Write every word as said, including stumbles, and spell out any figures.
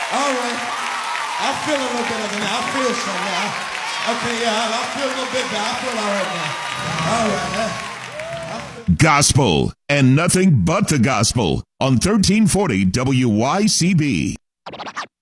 All right. I feel a little better than that. I feel some now. Okay, yeah, I, I feel a little bit better. I feel all right now. All right, huh? Gospel and nothing but the gospel on thirteen forty W Y C B.